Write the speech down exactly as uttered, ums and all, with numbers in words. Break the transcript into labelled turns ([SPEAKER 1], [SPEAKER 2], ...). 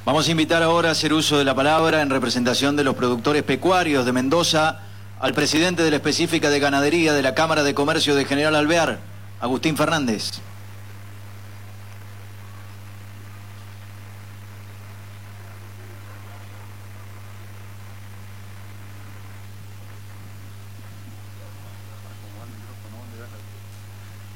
[SPEAKER 1] Vamos a invitar ahora a hacer uso de la palabra en representación de los productores pecuarios de Mendoza al presidente de la específica de ganadería de la Cámara de Comercio de General Alvear, Agustín Fernández.